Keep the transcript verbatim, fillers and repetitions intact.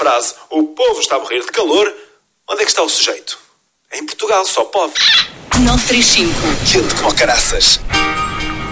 frase "o povo está a morrer de calor", onde é que está o sujeito? Em Portugal, só pode. nove três cinco. Quente como caraças.